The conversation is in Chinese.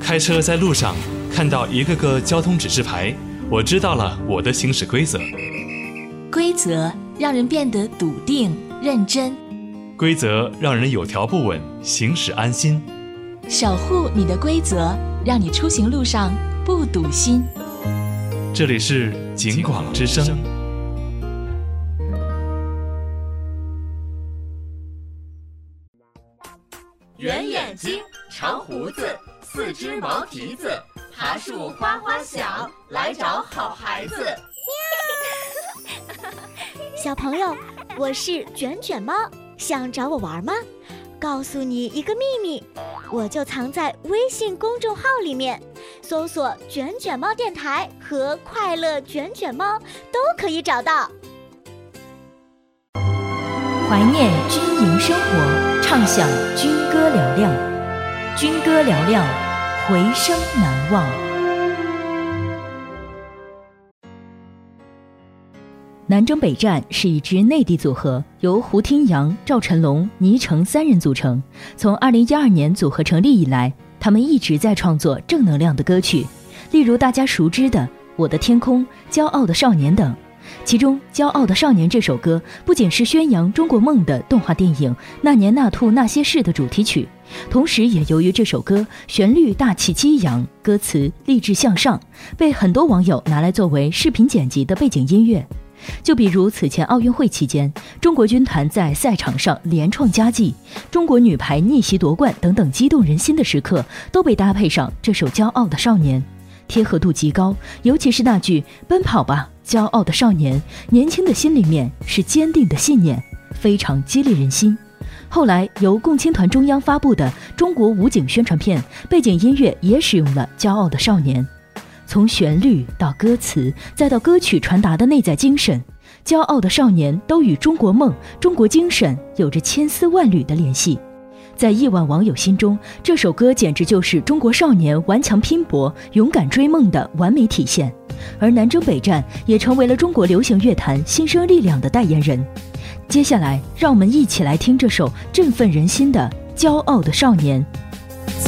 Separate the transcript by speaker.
Speaker 1: 开车在路上看到一个个交通指示牌，我知道了我的行驶规则。
Speaker 2: 规则让人变得笃定认真，
Speaker 1: 规则让人有条不紊，行驶安心。
Speaker 2: 守护你的规则，让你出行路上不堵心。
Speaker 1: 这里是警广之声。
Speaker 3: 圆眼睛，长胡子，四只毛蹄子，爬树哗哗响，来找好孩子。
Speaker 4: 小朋友，我是卷卷猫，想找我玩吗？告诉你一个秘密，我就藏在微信公众号里面，搜索卷卷猫电台和快乐卷卷猫都可以找到。
Speaker 5: 怀念军营生活，畅享军歌嘹亮，军歌嘹亮，回声难忘。南征北战是一支内地组合，由胡听阳、赵晨龙、倪橙三人组成。从2012年组合成立以来，他们一直在创作正能量的歌曲，例如大家熟知的《我的天空》、《骄傲的少年》等。其中《骄傲的少年》这首歌不仅是宣扬中国梦的动画电影《那年那兔那些事》的主题曲，同时也由于这首歌旋律大气激扬，歌词励志向上，被很多网友拿来作为视频剪辑的背景音乐。就比如此前奥运会期间，中国军团在赛场上连创佳绩，中国女排逆袭夺冠等等激动人心的时刻，都被搭配上这首《骄傲的少年》，贴合度极高。尤其是那句奔跑吧，骄傲的少年，年轻的心里面是坚定的信念，非常激励人心。后来由共青团中央发布的中国武警宣传片背景音乐也使用了《骄傲的少年》。从旋律到歌词，再到歌曲传达的内在精神，骄傲的少年都与中国梦、中国精神有着千丝万缕的联系。在亿万网友心中，这首歌简直就是中国少年顽强拼搏、勇敢追梦的完美体现。而南征北战也成为了中国流行乐坛新生力量的代言人。接下来，让我们一起来听这首振奋人心的《骄傲的少年》。